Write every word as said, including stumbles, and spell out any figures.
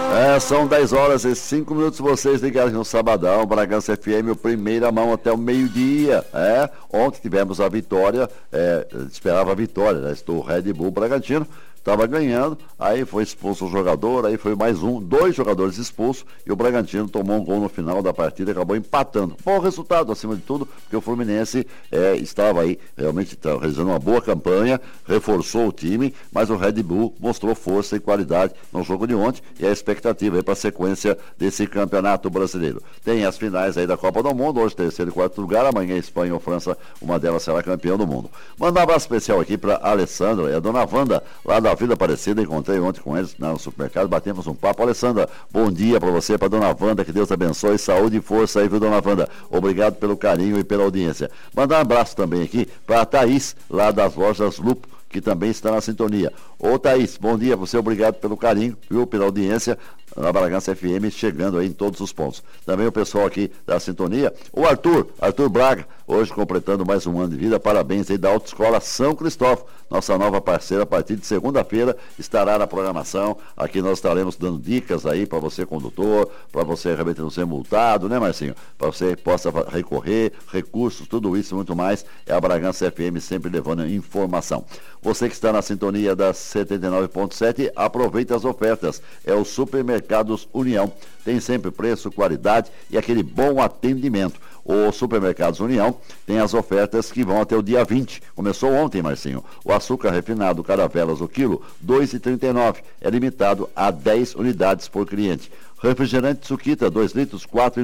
É, são dez horas e cinco minutos, vocês ligados no Sabadão, Bragança F M, o primeira mão até o meio-dia. É, ontem tivemos a vitória, é, esperava a vitória, né? Estou Red Bull Bragantino. Estava ganhando, aí foi expulso o jogador, aí foi mais um, dois jogadores expulsos, e o Bragantino tomou um gol no final da partida e acabou empatando. Bom resultado, acima de tudo, porque o Fluminense é, estava aí, realmente tá realizando uma boa campanha, reforçou o time, mas o Red Bull mostrou força e qualidade no jogo de ontem, e a expectativa aí para a sequência desse campeonato brasileiro. Tem as finais aí da Copa do Mundo, hoje terceiro e quarto lugar, amanhã Espanha ou França, uma delas será campeão do mundo. Mandar um abraço especial aqui para Alessandra e a dona Wanda, lá da Vida Aparecida, encontrei ontem com eles no supermercado, batemos um papo. Alessandra, bom dia para você, para dona Wanda, que Deus abençoe, saúde e força aí, viu, dona Wanda? Obrigado pelo carinho e pela audiência. Mandar um abraço também aqui para a Thaís, lá das lojas Lupo, que também está na sintonia. Ô Thaís, bom dia, você, obrigado pelo carinho, viu, pela audiência, na Bragança F M, chegando aí em todos os pontos. Também o pessoal aqui da sintonia, o Arthur, Arthur Braga, hoje completando mais um ano de vida, parabéns aí da Autoescola São Cristóvão, nossa nova parceira, a partir de segunda-feira estará na programação, aqui nós estaremos dando dicas aí para você, condutor, para você realmente não ser multado, né, Marcinho? Para você possa recorrer, recursos, tudo isso e muito mais, é a Bragança F M sempre levando informação. Você que está na sintonia da setenta e nove ponto sete, aproveite as ofertas. É o Supermercados União. Tem sempre preço, qualidade e aquele bom atendimento. O Supermercados União tem as ofertas que vão até o dia vinte. Começou ontem, Marcinho. O açúcar refinado Caravelas, o quilo, dois reais e trinta e nove centavos. É limitado a dez unidades por cliente. Refrigerante Suquita, dois litros, quatro reais